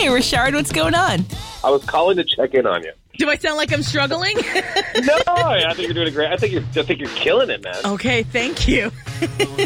Hey, Richard, what's going on? I was calling to check in on you. Do I sound like I'm struggling? No, I think you're doing great. I think you're killing it, man. Okay, thank you.